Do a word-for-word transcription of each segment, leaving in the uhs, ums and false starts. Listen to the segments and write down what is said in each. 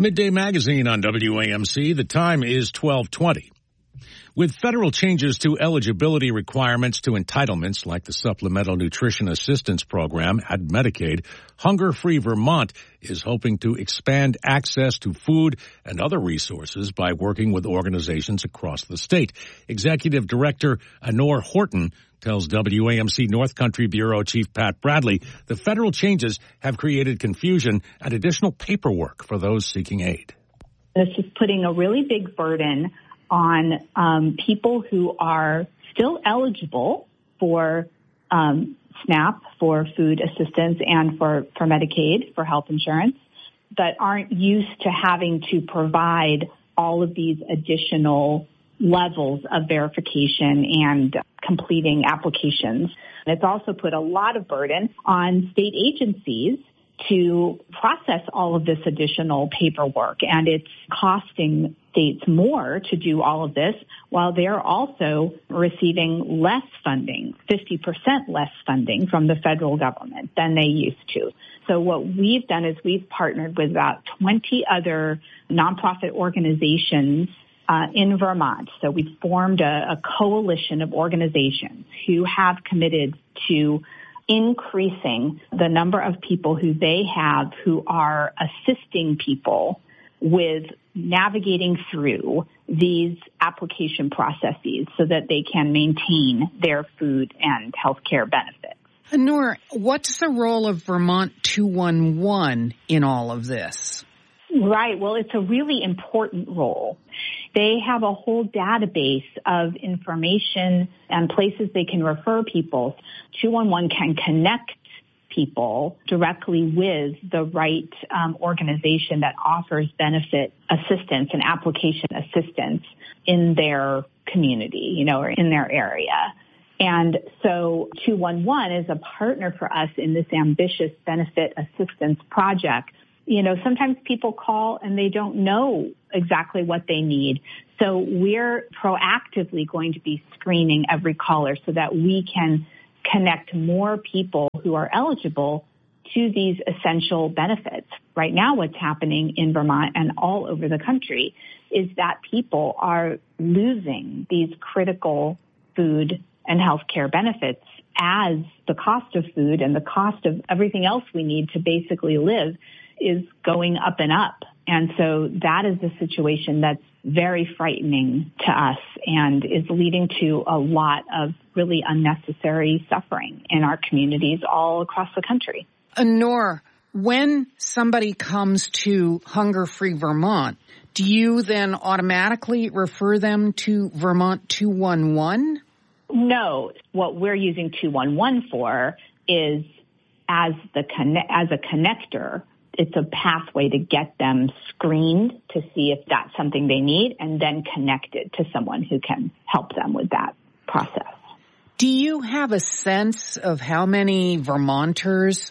Midday Magazine on W A M C. The time is twelve twenty. With federal changes to eligibility requirements to entitlements like the Supplemental Nutrition Assistance Program at Medicaid, Hunger Free Vermont is hoping to expand access to food and other resources by working with organizations across the state. Executive Director Honor Horton tells W A M C North Country Bureau Chief Pat Bradley the federal changes have created confusion and additional paperwork for those seeking aid. This is putting a really big burden on um, people who are still eligible for um, SNAP, for food assistance, and for, for Medicaid, for health insurance, but aren't used to having to provide all of these additional levels of verification and completing applications. And it's also put a lot of burden on state agencies to process all of this additional paperwork, and it's costing states more to do all of this while they're also receiving less funding, fifty percent less funding from the federal government than they used to. So what we've done is we've partnered with about twenty other nonprofit organizations uh, in Vermont. So we've formed a, a coalition of organizations who have committed to increasing the number of people who they have who are assisting people with navigating through these application processes so that they can maintain their food and health care benefits. Honor, what's the role of Vermont two one one in all of this? Right. Well, it's a really important role. They have a whole database of information and places they can refer people. two one one can connect people directly with the right um, organization that offers benefit assistance and application assistance in their community, you know, or in their area. And so two one one is a partner for us in this ambitious benefit assistance project. You know, sometimes people call and they don't know exactly what they need. So we're proactively going to be screening every caller so that we can connect more people who are eligible to these essential benefits. Right now, what's happening in Vermont and all over the country is that people are losing these critical food and healthcare benefits as the cost of food and the cost of everything else we need to basically live is going up and up. And so that is a situation that's very frightening to us and is leading to a lot of really unnecessary suffering in our communities all across the country. Honor, when somebody comes to Hunger Free Vermont, do you then automatically refer them to Vermont two one one? No. What we're using two one one for is as the conne- as a connector. It's a pathway to get them screened to see if that's something they need and then connected to someone who can help them with that process. Do you have a sense of how many Vermonters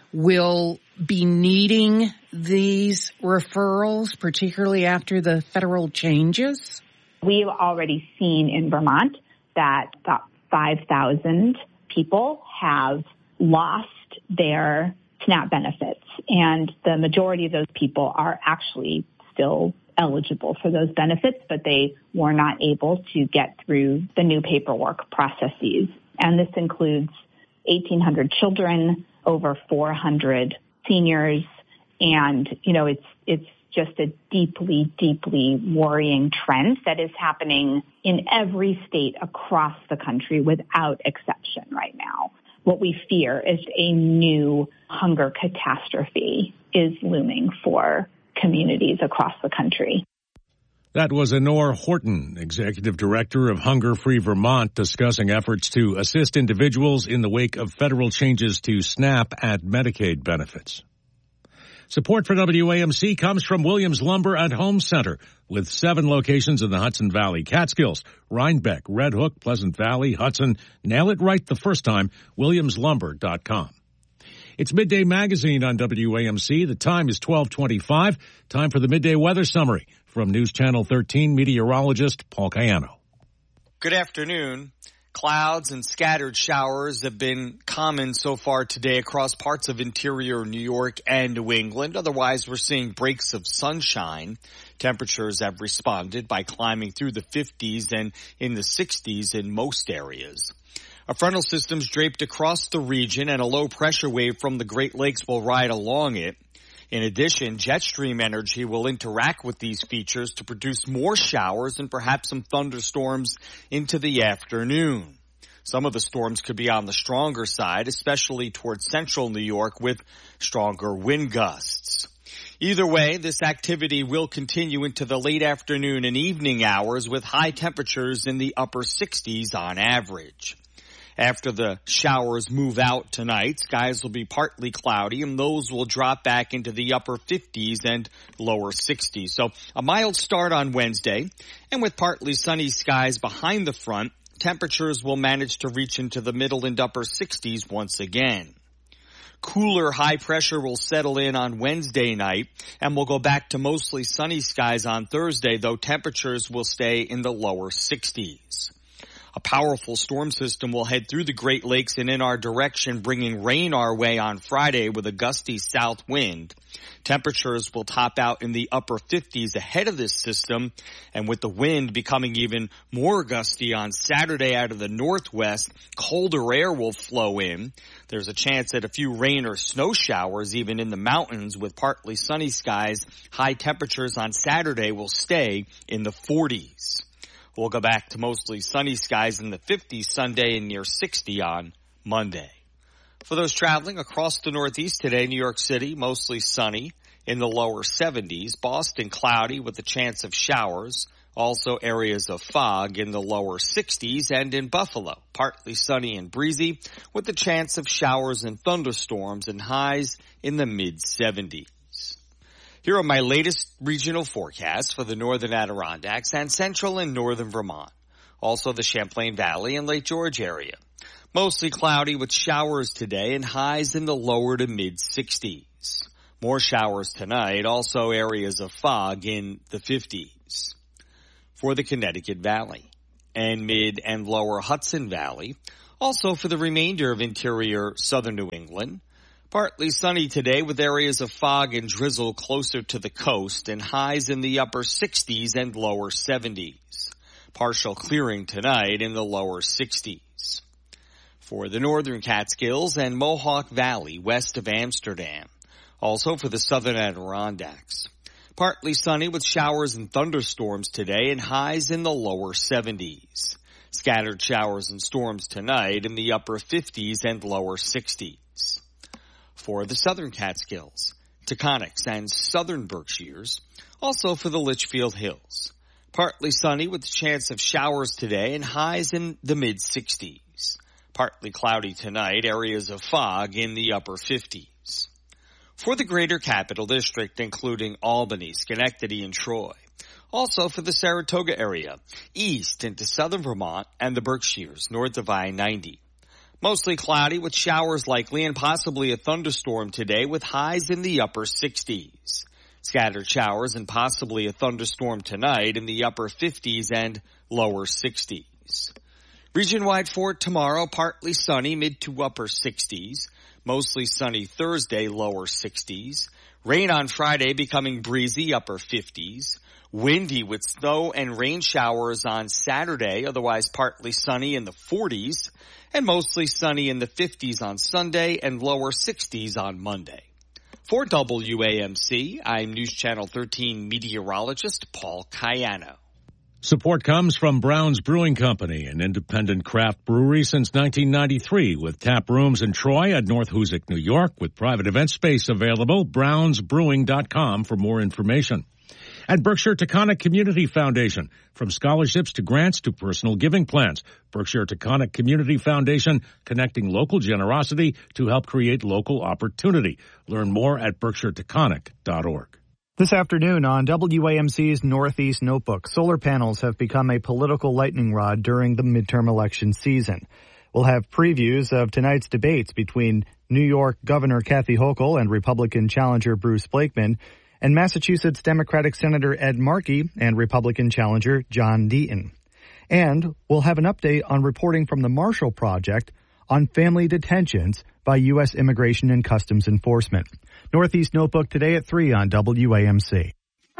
will be needing these referrals, particularly after the federal changes? We've already seen in Vermont that about five thousand people have lost their SNAP benefits, and the majority of those people are actually still eligible for those benefits, but they were not able to get through the new paperwork processes. And this includes eighteen hundred children, over four hundred seniors, and, you know, it's it's just a deeply, deeply worrying trend that is happening in every state across the country without exception right now. What we fear is a new hunger catastrophe is looming for communities across the country. That was Honor Horton, Executive Director of Hunger Free Vermont, discussing efforts to assist individuals in the wake of federal changes to SNAP and Medicaid benefits. Support for W A M C comes from Williams Lumber and Home Center, with seven locations in the Hudson Valley, Catskills, Rhinebeck, Red Hook, Pleasant Valley, Hudson. Nail it right the first time, williams lumber dot com. It's Midday Magazine on W A M C. The time is twelve twenty-five. Time for the Midday Weather Summary from News Channel thirteen meteorologist Paul Cayano. Good afternoon. Clouds and scattered showers have been common so far today across parts of interior New York and New England. Otherwise, we're seeing breaks of sunshine. Temperatures have responded by climbing through the fifties and in the sixties in most areas. A frontal system's draped across the region, and a low pressure wave from the Great Lakes will ride along it. In addition, jet stream energy will interact with these features to produce more showers and perhaps some thunderstorms into the afternoon. Some of the storms could be on the stronger side, especially towards central New York with stronger wind gusts. Either way, this activity will continue into the late afternoon and evening hours with high temperatures in the upper sixties on average. After the showers move out tonight, skies will be partly cloudy, and those will drop back into the upper fifties and lower sixties. So a mild start on Wednesday, and with partly sunny skies behind the front, temperatures will manage to reach into the middle and upper sixties once again. Cooler high pressure will settle in on Wednesday night, and we'll go back to mostly sunny skies on Thursday, though temperatures will stay in the lower sixties. A powerful storm system will head through the Great Lakes and in our direction, bringing rain our way on Friday with a gusty south wind. Temperatures will top out in the upper fifties ahead of this system, and with the wind becoming even more gusty on Saturday out of the northwest, colder air will flow in. There's a chance at a few rain or snow showers even in the mountains with partly sunny skies. High temperatures on Saturday will stay in the forties. We'll go back to mostly sunny skies in the fifties Sunday and near sixty on Monday. For those traveling across the Northeast today, New York City, mostly sunny in the lower seventies. Boston, cloudy with a chance of showers. Also areas of fog in the lower sixties. And in Buffalo, partly sunny and breezy with a chance of showers and thunderstorms and highs in the mid-seventies. Here are my latest regional forecasts for the northern Adirondacks and central and northern Vermont. Also the Champlain Valley and Lake George area. Mostly cloudy with showers today and highs in the lower to mid-sixties. More showers tonight, also areas of fog in the fifties. For the Connecticut Valley and mid and lower Hudson Valley. Also for the remainder of interior southern New England. Partly sunny today with areas of fog and drizzle closer to the coast and highs in the upper sixties and lower seventies. Partial clearing tonight in the lower sixties. For the northern Catskills and Mohawk Valley west of Amsterdam. Also for the southern Adirondacks. Partly sunny with showers and thunderstorms today and highs in the lower seventies. Scattered showers and storms tonight in the upper fifties and lower sixties. For the southern Catskills, Taconics, and southern Berkshires. Also for the Litchfield Hills. Partly sunny with a chance of showers today and highs in the mid-sixties. Partly cloudy tonight, areas of fog in the upper fifties. For the greater capital district, including Albany, Schenectady, and Troy. Also for the Saratoga area, east into southern Vermont and the Berkshires, north of I ninety. Mostly cloudy with showers likely and possibly a thunderstorm today with highs in the upper sixties. Scattered showers and possibly a thunderstorm tonight in the upper fifties and lower sixties. Region-wide for tomorrow, partly sunny, mid to upper sixties. Mostly sunny Thursday, lower sixties. Rain on Friday becoming breezy, upper fifties. Windy with snow and rain showers on Saturday, otherwise partly sunny in the forties. And mostly sunny in the fifties on Sunday and lower sixties on Monday. For W A M C, I'm News Channel thirteen meteorologist Paul Cayano. Support comes from Brown's Brewing Company, an independent craft brewery since nineteen ninety-three, with tap rooms in Troy at North Hoosick, New York, with private event space available. browns brewing dot com for more information. At Berkshire Taconic Community Foundation, from scholarships to grants to personal giving plans. Berkshire Taconic Community Foundation, connecting local generosity to help create local opportunity. Learn more at berkshire taconic dot org. This afternoon on W A M C's Northeast Notebook, solar panels have become a political lightning rod during the midterm election season. We'll have previews of tonight's debates between New York Governor Kathy Hochul and Republican challenger Bruce Blakeman, and Massachusetts Democratic Senator Ed Markey and Republican challenger John Deaton. And we'll have an update on reporting from the Marshall Project on family detentions by U S Immigration and Customs Enforcement. Northeast Notebook today at three on W A M C.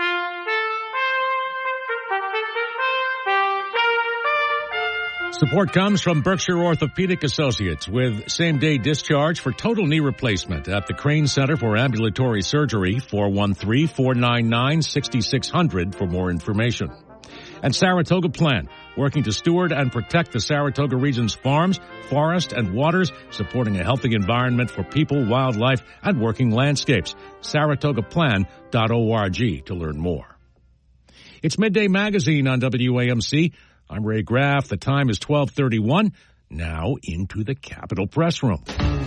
Support comes from Berkshire Orthopedic Associates with same-day discharge for total knee replacement at the Crane Center for Ambulatory Surgery, four one three, four nine nine, six six zero zero for more information. And Saratoga Plan, working to steward and protect the Saratoga region's farms, forests, and waters, supporting a healthy environment for people, wildlife, and working landscapes. saratoga plan dot org to learn more. It's Midday Magazine on W A M C. I'm Ray Graff. The time is twelve thirty-one. Now into the Capitol Press Room.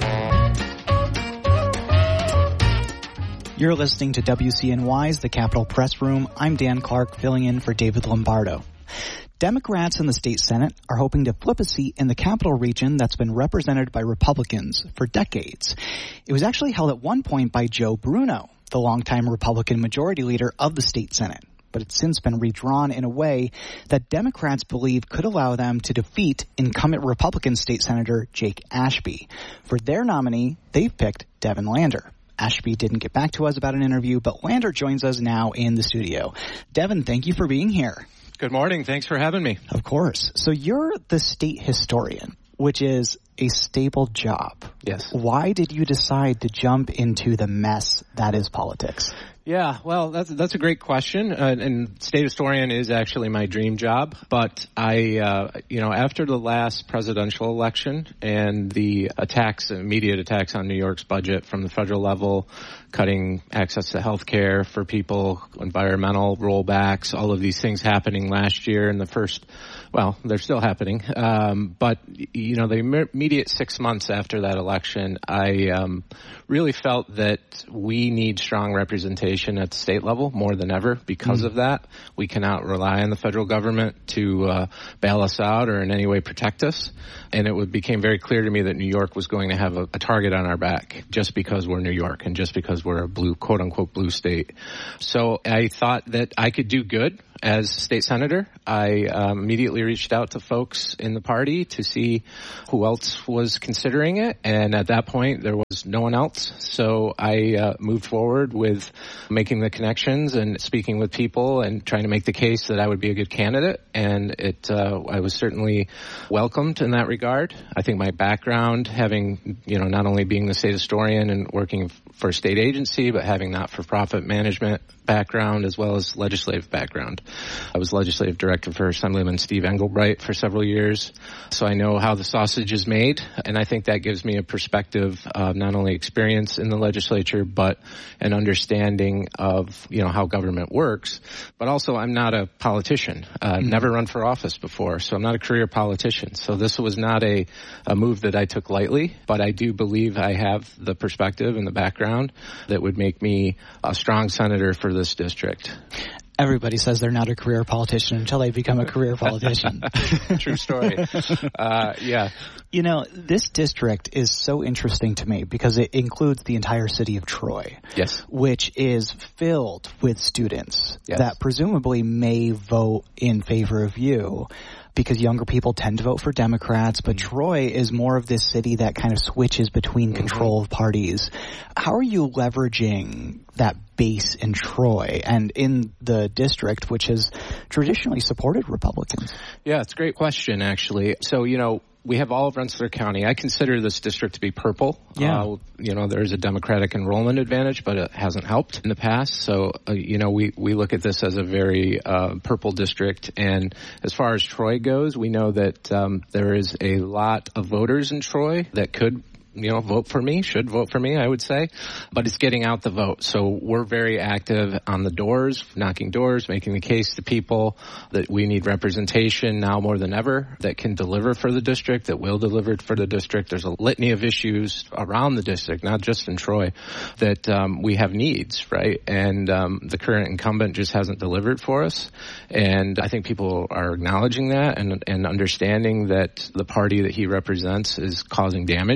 You're listening to W C N Y's The Capitol Press Room. I'm Dan Clark, filling in for David Lombardo. Democrats in the state Senate are hoping to flip a seat in the Capitol region that's been represented by Republicans for decades. It was actually held at one point by Joe Bruno, the longtime Republican majority leader of the state Senate. But it's since been redrawn in a way that Democrats believe could allow them to defeat incumbent Republican State Senator Jake Ashby. For their nominee, they've picked Devin Lander. Ashby didn't get back to us about an interview, but Lander joins us now in the studio. Devin, thank you for being here. Good morning. Thanks for having me. Of course. So you're the state historian, which is a stable job. Yes. Why did you decide to jump into the mess that is politics? Yeah, well, that's that's a great question, uh, and state historian is actually my dream job. But I, uh, you know, after the last presidential election and the attacks, immediate attacks on New York's budget from the federal level, cutting access to health care for people, environmental rollbacks, all of these things happening last year in the first, well, they're still happening. Um, but, you know, the immediate six months after that election, I um, really felt that we need strong representation at the state level more than ever because mm. of that. We cannot rely on the federal government to uh, bail us out or in any way protect us. And it would, became very clear to me that New York was going to have a, a target on our back just because we're New York and just because we're a blue, quote unquote, blue state. So I thought that I could do good as state senator. I um, immediately reached out to folks in the party to see who else was considering it. And at that point, there was no one else. So I uh, moved forward with making the connections and speaking with people and trying to make the case that I would be a good candidate. And it, uh, I was certainly welcomed in that regard. I think my background, having, you know, not only being the state historian and working for a state agency, but having not-for-profit management background as well as legislative background. I was legislative director for Assemblyman Steve Engelbright for several years, so I know how the sausage is made, and I think that gives me a perspective of not only experience in the legislature, but an understanding of, you know, how government works. But also, I'm not a politician. Uh, mm-hmm. Never run for office before, so I'm not a career politician. So this was not a, a move that I took lightly, but I do believe I have the perspective and the background that would make me a strong senator for this district. Everybody says they're not a career politician until they become a career politician. True story. Uh, yeah. You know, this district is so interesting to me because it includes the entire city of Troy. Yes. Which is filled with students yes. that presumably may vote in favor of you, because younger people tend to vote for Democrats, but Troy is more of this city that kind of switches between control of parties. How are you leveraging that base in Troy and in the district, which has traditionally supported Republicans? Yeah, it's a great question, actually. So, you know, we have all of Rensselaer County. I consider this district to be purple. Yeah. Uh, you know, there's a Democratic enrollment advantage, but it hasn't helped in the past. So, uh, you know, we, we look at this as a very uh, purple district. And as far as Troy goes, we know that um, there is a lot of voters in Troy that could, you know, vote for me, should vote for me, I would say, but it's getting out the vote. So we're very active on the doors, knocking doors, making the case to people that we need representation now more than ever that can deliver for the district, that will deliver for the district. There's a litany of issues around the district, not just in Troy, that um, we have needs, right? And um, the current incumbent just hasn't delivered for us. And I think people are acknowledging that and, and understanding that the party that he represents is causing damage and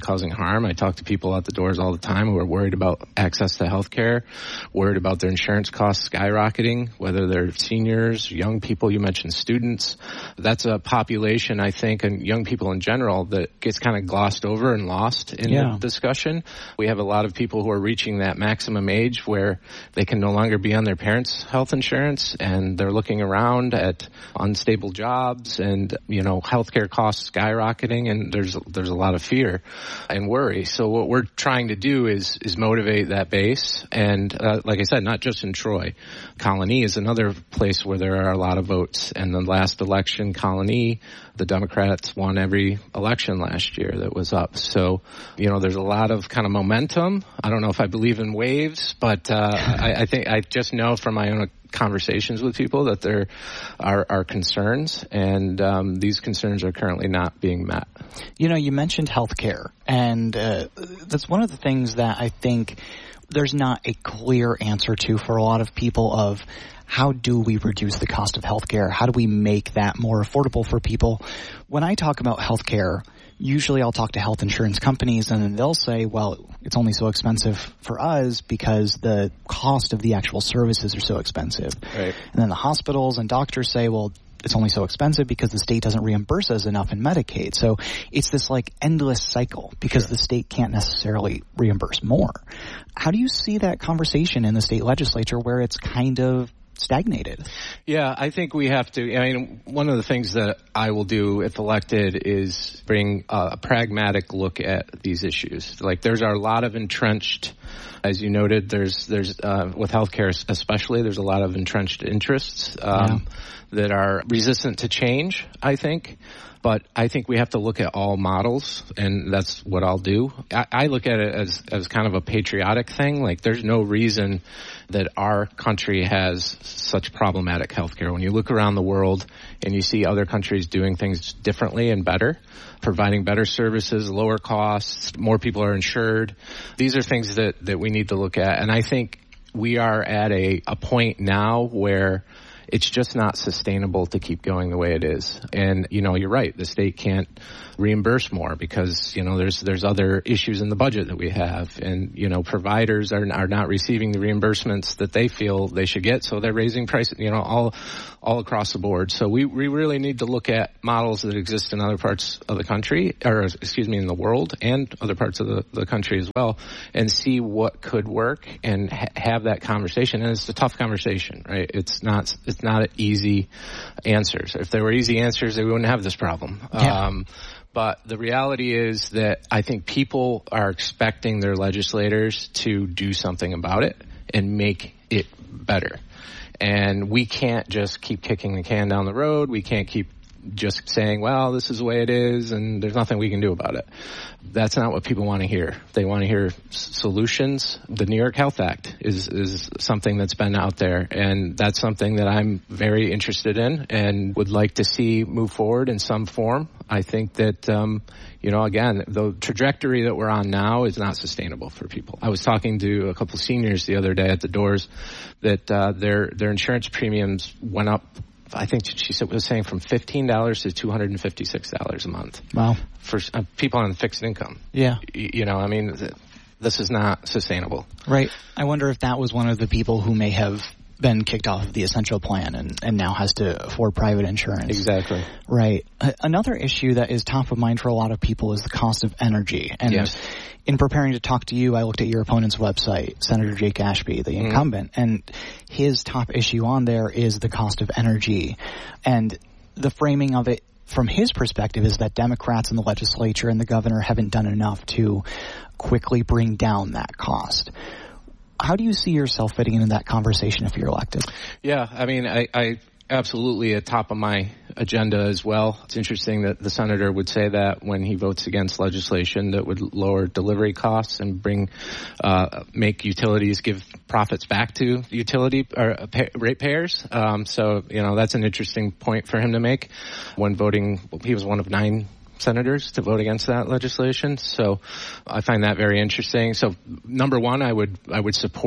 causing harm. I talk to people at the doors all the time who are worried about access to health care, worried about their insurance costs skyrocketing, whether they're seniors, young people, you mentioned students. That's a population, I think, and young people in general that gets kind of glossed over and lost in yeah. the discussion. We have a lot of people who are reaching that maximum age where they can no longer be on their parents' health insurance, and they're looking around at unstable jobs and, you know, healthcare costs skyrocketing, and there's there's a lot of fear and worry. So what we're trying to do is is motivate that base, and uh, like I said, not just in Troy. Colony is another place where there are a lot of votes, and the last election, Colony, the Democrats won every election last year that was up. So, you know, there's a lot of kind of momentum. I don't know if I believe in waves, but uh, I, I think I just know from my own conversations with people that there are, are concerns, and um, these concerns are currently not being met. You know, you mentioned healthcare, and uh, that's one of the things that I think there's not a clear answer to for a lot of people of how do we reduce the cost of healthcare? How do we make that more affordable for people? When I talk about healthcare, usually I'll talk to health insurance companies, and they'll say, well, it's only so expensive for us because the cost of the actual services are so expensive. Right. And then the hospitals and doctors say, well, it's only so expensive because the state doesn't reimburse us enough in Medicaid. So it's this like endless cycle because sure. the state can't necessarily reimburse more. How do you see that conversation in the state legislature where it's kind of stagnated? Yeah, I think we have to, I mean, one of the things that I will do if elected is bring a pragmatic look at these issues. Like there's a lot of entrenched, as you noted, there's, there's, uh, with healthcare especially, there's a lot of entrenched interests, um, yeah. that are resistant to change, I think. But I think we have to look at all models, and that's what I'll do. I, I look at it as, as kind of a patriotic thing. Like, there's no reason that our country has such problematic healthcare. When you look around the world and you see other countries doing things differently and better, providing better services, lower costs, more people are insured, these are things that, that we need to look at. And I think we are at a, a point now where it's just not sustainable to keep going the way it is. And, you know, you're right. The state can't reimburse more because, you know, there's there's other issues in the budget that we have. And, you know, providers are are not receiving the reimbursements that they feel they should get. So they're raising prices, you know, all all across the board. So we, we really need to look at models that exist in other parts of the country, or excuse me, in the world and other parts of the, the country as well, and see what could work and ha- have that conversation. And it's a tough conversation, right? It's not, it's not easy answers. If there were easy answers, they wouldn't have this problem. Yeah. Um, but the reality is that I think people are expecting their legislators to do something about it and make it better. And we can't just keep kicking the can down the road. We can't keep just saying, well, this is the way it is and there's nothing we can do about it. That's not what people want to hear. They want to hear s- solutions. The New York Health Act is, is something that's been out there, and that's something that I'm very interested in and would like to see move forward in some form. I think that, um, you know, again, the trajectory that we're on now is not sustainable for people. I was talking to a couple of seniors the other day at the doors that uh, their their insurance premiums went up. I think she said was saying from fifteen dollars to two hundred fifty-six dollars a month. Wow. For uh, people on fixed income. Yeah. Y- you know, I mean, th- this is not sustainable. Right. I wonder if that was one of the people who may have been kicked off of the essential plan and, and now has to afford private insurance. Exactly. Right. Uh, another issue that is top of mind for a lot of people is the cost of energy. And yes. in preparing to talk to you, I looked at your opponent's website, Senator Jake Ashby, the incumbent, mm. and his top issue on there is the cost of energy. And the framing of it from his perspective is that Democrats in the legislature and the governor haven't done enough to quickly bring down that cost. How do you see yourself fitting into that conversation if you're elected? Yeah, I mean, I, I absolutely at top of my agenda as well. It's interesting that the senator would say that when he votes against legislation that would lower delivery costs and bring, uh, make utilities give profits back to utility or uh, pay, ratepayers. Um, so, you know, that's an interesting point for him to make when voting. He was one of nine senators to vote against that legislation. So I find that very interesting. So number one, I would I would support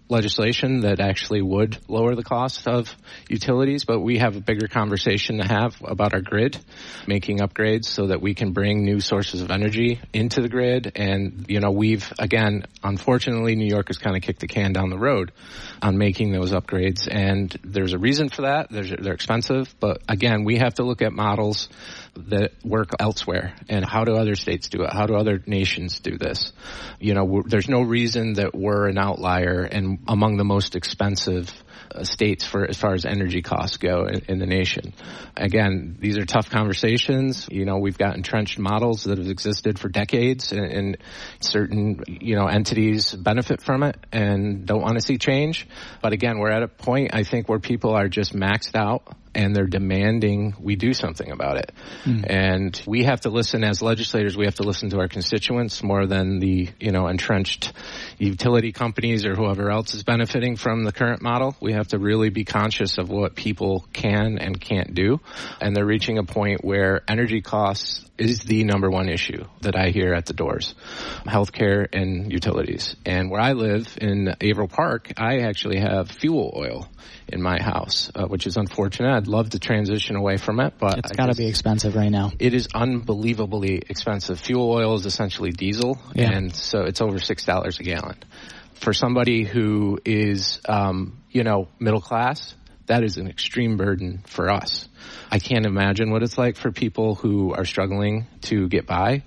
legislation that actually would lower the cost of utilities, but we have a bigger conversation to have about our grid, making upgrades so that we can bring new sources of energy into the grid. And, you know, we've, again, unfortunately, New York has kind of kicked the can down the road on making those upgrades. And there's a reason for that. There's, they're expensive. But, again, we have to look at models that work elsewhere. And how do other states do it? How do other nations do this? You know, there's no reason that we're an outlier and among the most expensive uh, states for as far as energy costs go in, in the nation. Again, these are tough conversations. You know, we've got entrenched models that have existed for decades, and, and certain, you know, entities benefit from it and don't want to see change. But again, we're at a point, I think, where people are just maxed out and they're demanding we do something about it. Mm. And we have to listen as legislators, we have to listen to our constituents more than the, you know, entrenched utility companies or whoever else is benefiting from the current model. We have to really be conscious of what people can and can't do. And they're reaching a point where energy costs is the number one issue that I hear at the doors, healthcare and utilities. And where I live in Averill Park, I actually have fuel oil in my house, uh, which is unfortunate. I'd love to transition away from it, but it's got to be expensive right now. It is unbelievably expensive. Fuel oil is essentially diesel, yeah. and so it's over six dollars a gallon. For somebody who is, um, you know, middle class, that is an extreme burden for us. I can't imagine what it's like for people who are struggling to get by.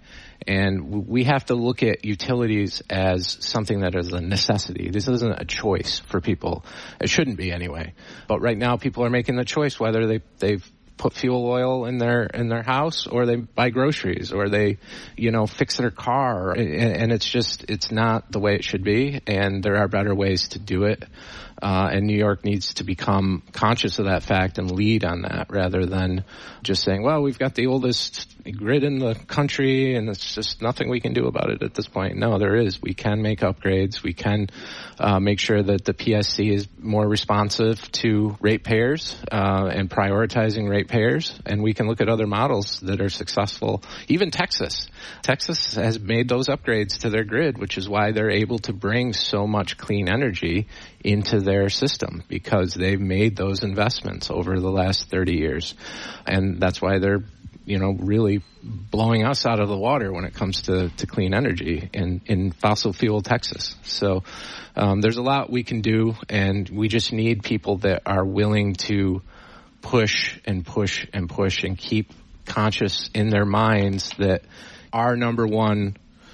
And we have to look at utilities as something that is a necessity. This isn't a choice for people. It shouldn't be anyway. But right now people are making the choice whether they, they've put fuel oil in their in their house or they buy groceries or they, you know, fix their car. And, and it's just, it's not the way it should be. And there are better ways to do it. Uh, and New York needs to become conscious of that fact and lead on that rather than just saying, well, we've got the oldest grid in the country and it's just nothing we can do about it at this point. No, there is. We can make upgrades. We can uh, make sure that the P S C is more responsive to ratepayers uh, and prioritizing ratepayers. And we can look at other models that are successful. Even Texas. Texas has made those upgrades to their grid, which is why they're able to bring so much clean energy into their system because they've made those investments over the last thirty years. And that's why they're, you know, really blowing us out of the water when it comes to, to clean energy in, in fossil fuel Texas. So um, there's a lot we can do, and we just need people that are willing to push and push and push and keep conscious in their minds that our number one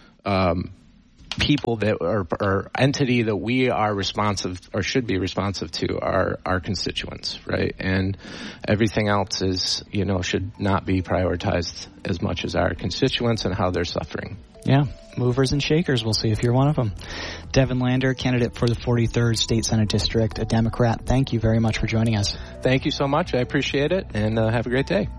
um people that are, or entity that we are responsive or should be responsive to are our constituents, right? And everything else is, you know, should not be prioritized as much as our constituents and how they're suffering. Yeah, movers and shakers. We'll see if you're one of them. Devin Lander, candidate for the forty-third State Senate District, a Democrat. Thank you very much for joining us. Thank you so much. I appreciate it, and uh, have a great day.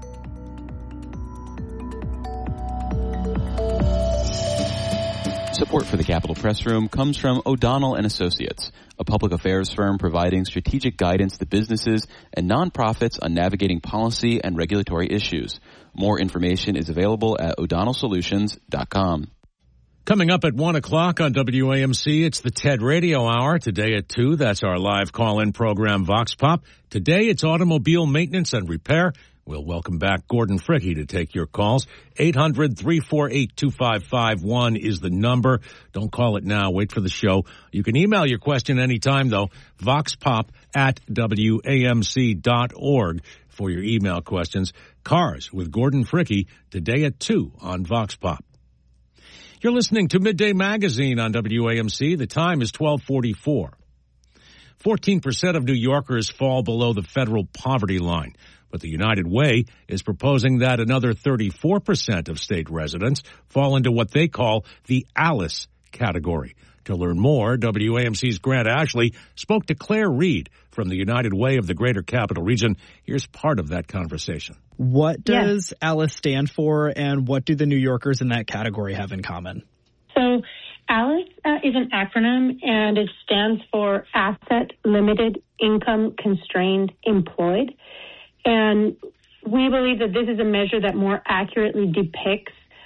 Support for the Capitol Press Room comes from O'Donnell and Associates, a public affairs firm providing strategic guidance to businesses and nonprofits on navigating policy and regulatory issues. More information is available at o'donnell solutions dot com. Coming up at one o'clock on W A M C, it's the TED Radio Hour. Today at two, that's our live call-in program, Vox Pop. Today, it's automobile maintenance and repair. We'll welcome back Gordon Fricke to take your calls. eight hundred, three four eight, two five five one is the number. Don't call it now. Wait for the show. You can email your question anytime, though. voxpop at W A M C dot org for your email questions. Cars with Gordon Fricke today at two on Vox Pop. You're listening to Midday Magazine on W A M C. The time is twelve forty-four. fourteen percent of New Yorkers fall below the federal poverty line. But the United Way is proposing that another thirty-four percent of state residents fall into what they call the ALICE category. To learn more, W A M C's Grant Ashley spoke to Claire Reed from the United Way of the Greater Capital Region. Here's part of that conversation. What does yes. ALICE stand for, and what do the New Yorkers in that category have in common? So ALICE uh, is an acronym, and it stands for Asset Limited Income Constrained Employed. And we believe that this is a measure that more accurately depicts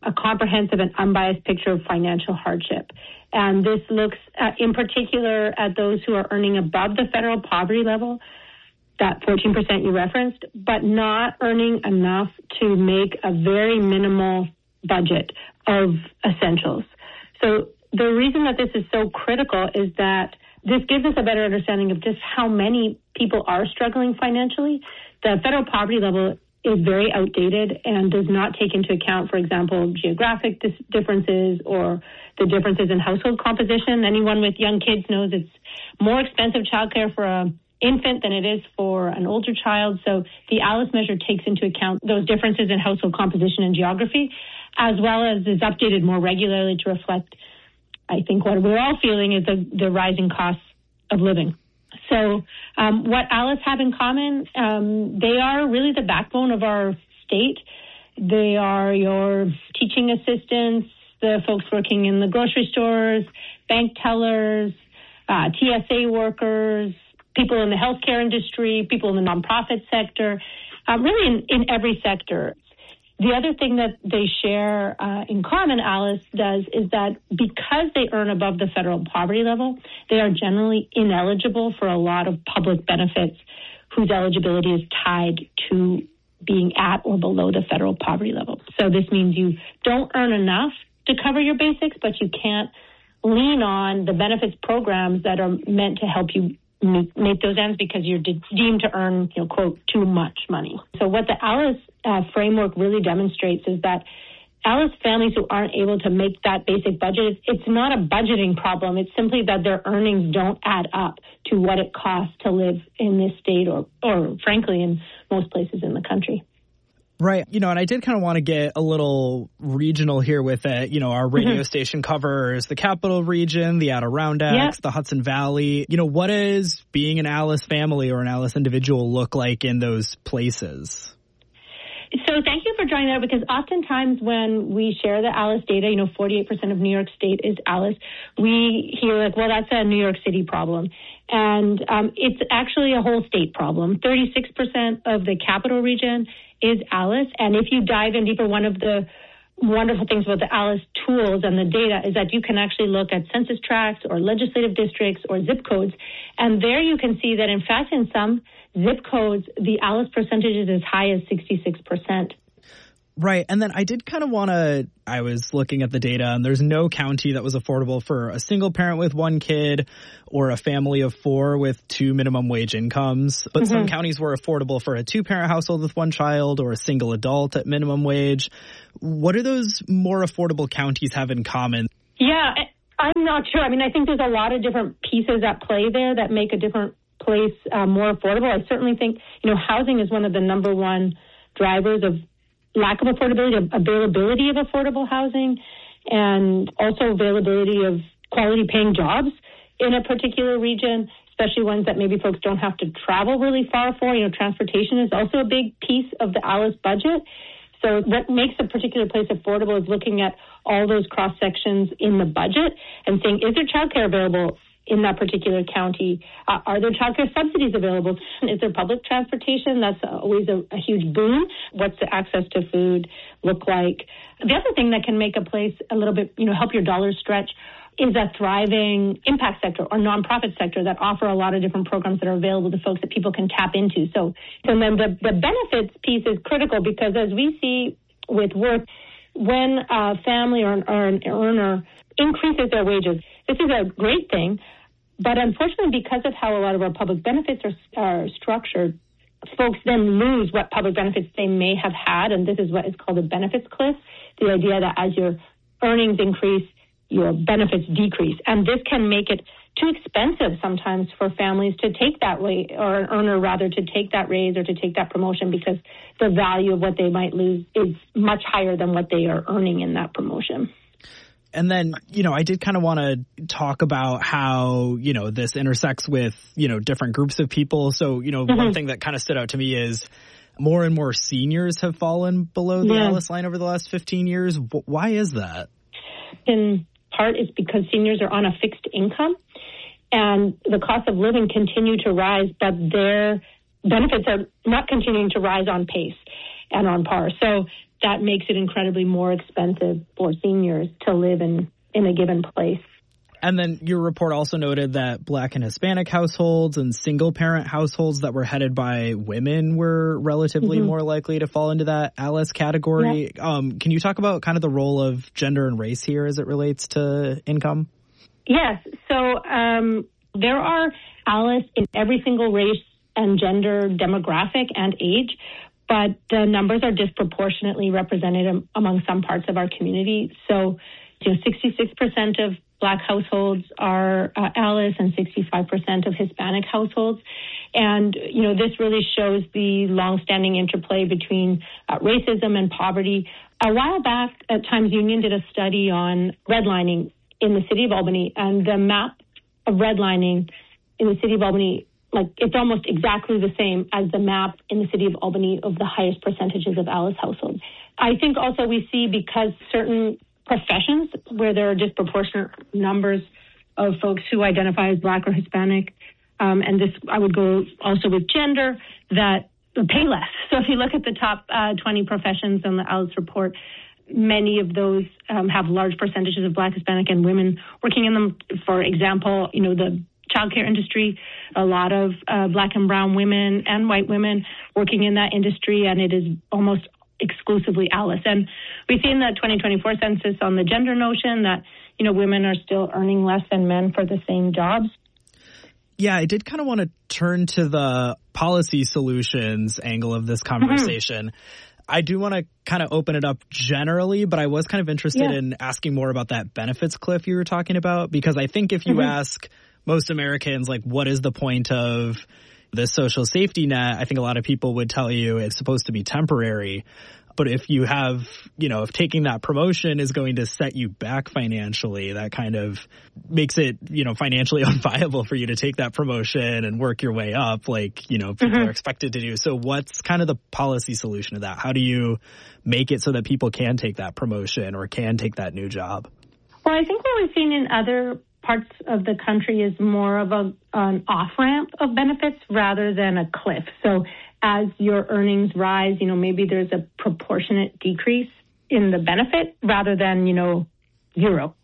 a comprehensive and unbiased picture of financial hardship. And this looks at, in particular at those who are earning above the federal poverty level, that fourteen percent you referenced, but not earning enough to make a very minimal budget of essentials. So the reason that this is so critical is that this gives us a better understanding of just how many people are struggling financially. The federal poverty level is very outdated and does not take into account, for example, geographic dis- differences or the differences in household composition. Anyone with young kids knows it's more expensive childcare for an infant than it is for an older child. So the ALICE measure takes into account those differences in household composition and geography, as well as is updated more regularly to reflect, I think, what we're all feeling is the, the rising costs of living. So um, what ALICE have in common, um, they are really the backbone of our state. They are your teaching assistants, the folks working in the grocery stores, bank tellers, uh, T S A workers, people in the healthcare industry, people in the nonprofit sector, um, really in, in every sector. The other thing that they share uh, in common, ALICE does, is that because they earn above the federal poverty level, they are generally ineligible for a lot of public benefits whose eligibility is tied to being at or below the federal poverty level. So this means you don't earn enough to cover your basics, but you can't lean on the benefits programs that are meant to help you make, make those ends because you're de- deemed to earn, you know, quote, too much money. So what the ALICE uh, framework really demonstrates is that ALICE families who aren't able to make that basic budget, it's not a budgeting problem. It's simply that their earnings don't add up to what it costs to live in this state or, or frankly, in most places in the country. Right. You know, and I did kind of want to get a little regional here with it. You know, our radio mm-hmm. station covers the Capital Region, the Adirondacks, yep. the Hudson Valley. You know, what does being an ALICE family or an ALICE individual look like in those places? So thank you for drawing that up, because oftentimes when we share the ALICE data, you know, forty-eight percent of New York State is ALICE, we hear like, well, that's a New York City problem. And um, it's actually a whole state problem. thirty-six percent of the Capital Region is ALICE. And if you dive in deeper, one of the wonderful things about the ALICE tools and the data is that you can actually look at census tracts or legislative districts or zip codes. And there you can see that, in fact, in some zip codes, the ALICE percentage is as high as sixty-six percent. Right. And then I did kind of want to, I was looking at the data, and there's no county that was affordable for a single parent with one kid or a family of four with two minimum wage incomes. But mm-hmm. some counties were affordable for a two-parent household with one child or a single adult at minimum wage. What do those more affordable counties have in common? Yeah, I'm not sure. I mean, I think there's a lot of different pieces at play there that make a different place uh, more affordable. I certainly think, you know, housing is one of the number one drivers of lack of affordability, of availability of affordable housing, and also availability of quality paying jobs in a particular region, especially ones that maybe folks don't have to travel really far for. You know, transportation is also a big piece of the ALICE budget. So what makes a particular place affordable is looking at all those cross sections in the budget and saying, is there childcare available in that particular county? Uh, are there childcare subsidies available? Is there public transportation? That's always a, a huge boon. What's the access to food look like? The other thing that can make a place a little bit, you know, help your dollars stretch is a thriving impact sector or nonprofit sector that offer a lot of different programs that are available to folks that people can tap into. So, and then the, the benefits piece is critical, because as we see with work, when a family or an, or an earner increases their wages, this is a great thing. But unfortunately, because of how a lot of our public benefits are, are structured, folks then lose what public benefits they may have had. And this is what is called a benefits cliff, the idea that as your earnings increase, your benefits decrease. And this can make it too expensive sometimes for families to take that way, or an earner rather to take that raise or to take that promotion, because the value of what they might lose is much higher than what they are earning in that promotion. And then, you know, I did kind of want to talk about how, you know, this intersects with, you know, different groups of people. So, you know, mm-hmm. one thing that kind of stood out to me is more and more seniors have fallen below the yeah. ALICE line over the last fifteen years. Why is that? In part, it's because seniors are on a fixed income and the cost of living continue to rise, but their benefits are not continuing to rise on pace and on par. So that makes it incredibly more expensive for seniors to live in, in a given place. And then your report also noted that Black and Hispanic households and single-parent households that were headed by women were relatively mm-hmm. more likely to fall into that ALICE category. Yeah. Um, can you talk about kind of the role of gender and race here as it relates to income? Yes. So um, there are ALICE in every single race and gender demographic and age, but the numbers are disproportionately represented among some parts of our community. So, you know, sixty-six percent of Black households are uh, ALICE and sixty-five percent of Hispanic households. And, you know, this really shows the longstanding interplay between uh, racism and poverty. A while back, uh, Times Union did a study on redlining in the city of Albany, and the map of redlining in the city of Albany, like, it's almost exactly the same as the map in the city of Albany of the highest percentages of ALICE households. I think also we see, because certain professions where there are disproportionate numbers of folks who identify as Black or Hispanic, um, and this I would go also with gender, that pay less. So if you look at the top uh, twenty professions on the ALICE report, many of those um, have large percentages of Black, Hispanic, and women working in them. For example, you know, the childcare industry, a lot of uh, Black and brown women and white women working in that industry, and it is almost exclusively ALICE. And we see in the twenty twenty-four census on the gender notion that, you know, women are still earning less than men for the same jobs. Yeah, I did kind of want to turn to the policy solutions angle of this conversation. Mm-hmm. I do want to kind of open it up generally, but I was kind of interested yeah. in asking more about that benefits cliff you were talking about, because I think if you mm-hmm. ask most Americans, like, what is the point of the social safety net, I think a lot of people would tell you it's supposed to be temporary. But if you have, you know, if taking that promotion is going to set you back financially, that kind of makes it, you know, financially unviable for you to take that promotion and work your way up like, you know, people mm-hmm. are expected to do. So what's kind of the policy solution to that? How do you make it so that people can take that promotion or can take that new job? Well, I think what we've seen in other parts of the country is more of a, an off-ramp of benefits rather than a cliff. So as your earnings rise, you know, maybe there's a proportionate decrease in the benefit rather than, you know, zero.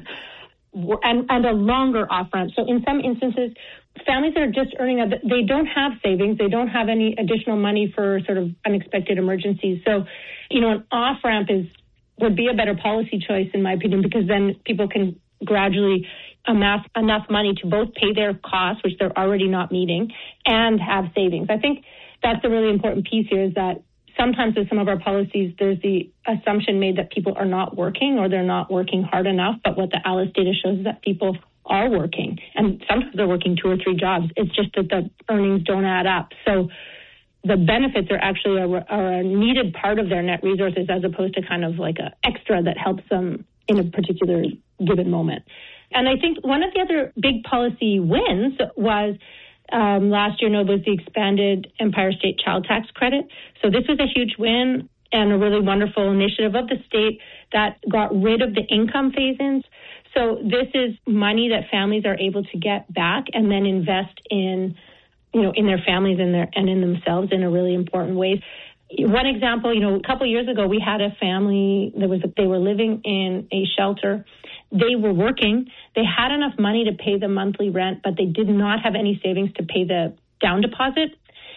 and, and a longer off-ramp. So in some instances, families that are just earning, a, they don't have savings. They don't have any additional money for sort of unexpected emergencies. So, you know, an off-ramp is would be a better policy choice, in my opinion, because then people can gradually amass enough money to both pay their costs, which they're already not meeting, and have savings. I think that's a really important piece here, is that sometimes with some of our policies, there's the assumption made that people are not working or they're not working hard enough. But what the ALICE data shows is that people are working, and sometimes they're working two or three jobs. It's just that the earnings don't add up. So the benefits are actually a, are a needed part of their net resources, as opposed to kind of like an extra that helps them in a particular given moment. And I think one of the other big policy wins was um, last year, no, was the expanded Empire State Child Tax Credit. So this was a huge win and a really wonderful initiative of the state that got rid of the income phase-ins. So this is money that families are able to get back and then invest in, you know, in their families and their and in themselves in a really important way. One example, you know, a couple of years ago, we had a family that was they were living in a shelter. They were working. They had enough money to pay the monthly rent, but they did not have any savings to pay the down deposit.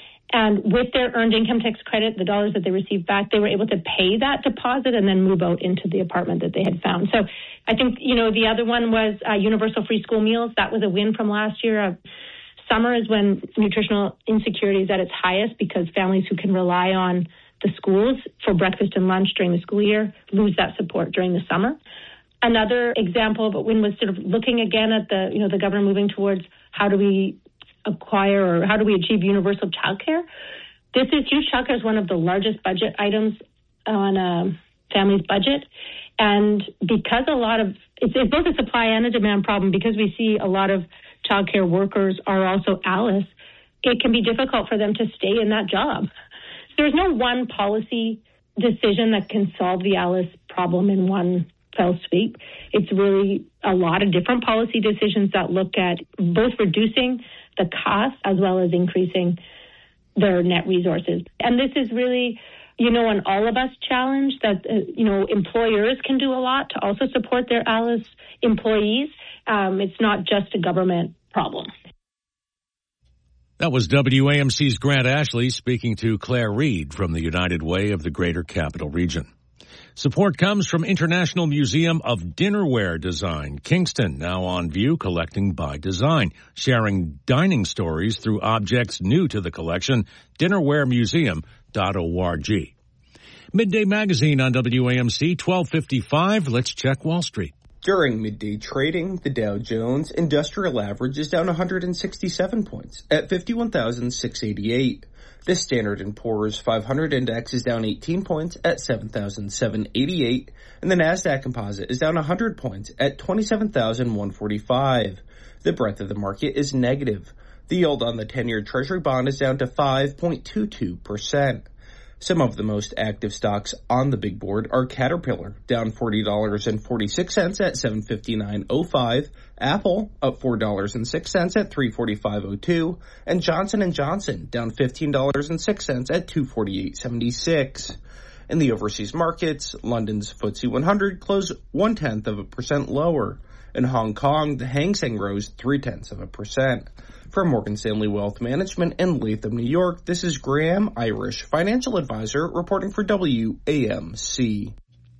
And with their earned income tax credit, the dollars that they received back, they were able to pay that deposit and then move out into the apartment that they had found. So I think, you know, the other one was uh, universal free school meals. That was a win from last year. Uh, summer is when nutritional insecurity is at its highest, because families who can rely on the schools for breakfast and lunch during the school year lose that support during the summer. Another example of a win was sort of looking again at the, you know, the government moving towards how do we acquire or how do we achieve universal childcare. This is youth childcare is one of the largest budget items on a family's budget. And because a lot of, it's, it's both a supply and a demand problem, because we see a lot of childcare workers are also ALICE, it can be difficult for them to stay in that job. So there's no one policy decision that can solve the ALICE problem in one fell sweep. It's really a lot of different policy decisions that look at both reducing the cost as well as increasing their net resources. And this is really, you know, an all of us challenge that, uh, you know, employers can do a lot to also support their ALICE employees. Um, it's not just a government problem. That was W A M C's Grant Ashley speaking to Claire Reed from the United Way of the Greater Capital Region. Support comes from International Museum of Dinnerware Design, Kingston, now on view, collecting by design, sharing dining stories through objects new to the collection, dinnerware museum dot org. Midday Magazine on W A M C, twelve fifty-five. Let's check Wall Street. During midday trading, the Dow Jones Industrial Average is down one hundred sixty-seven points at fifty-one thousand six hundred eighty-eight. The Standard and Poor's five hundred index is down eighteen points at seven thousand seven hundred eighty-eight, and the Nasdaq Composite is down one hundred points at twenty-seven thousand one hundred forty-five. The breadth of the market is negative. The yield on the ten-year Treasury bond is down to five point two two percent. Some of the most active stocks on the big board are Caterpillar, down forty dollars and forty-six cents at seven fifty-nine oh five, Apple, up four dollars and six cents at three forty-five oh two, and Johnson and Johnson, down fifteen dollars and six cents at two forty-eight seventy-six. In the overseas markets, London's F T S E one hundred closed one-tenth of a percent lower. In Hong Kong, the Hang Seng rose three-tenths of a percent. From Morgan Stanley Wealth Management in Latham, New York, this is Graham Irish, financial advisor, reporting for W A M C.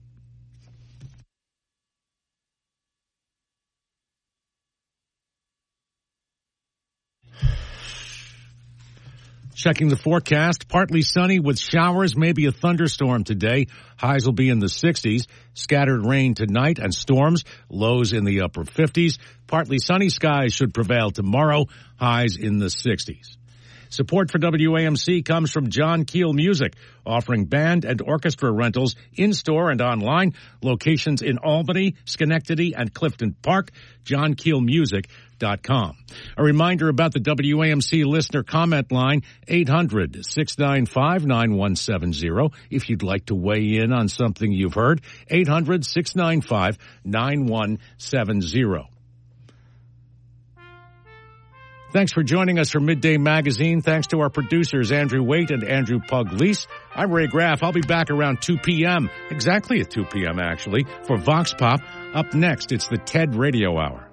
Checking the forecast, partly sunny with showers, maybe a thunderstorm today. Highs will be in the sixties. Scattered rain tonight and storms, lows in the upper fifties. Partly sunny skies should prevail tomorrow, highs in the sixties. Support for W A M C comes from John Keel Music, offering band and orchestra rentals in-store and online. Locations in Albany, Schenectady, and Clifton Park. john keel music dot com. A reminder about the W A M C listener comment line, eight hundred, six nine five, nine one seven zero. If you'd like to weigh in on something you've heard, eight hundred, six nine five, nine one seven zero. Thanks for joining us for Midday Magazine. Thanks to our producers, Andrew Waite and Andrew Pugliese. I'm Ray Graff. I'll be back around two p.m., exactly at two p.m. actually, for Vox Pop. Up next, it's the TED Radio Hour.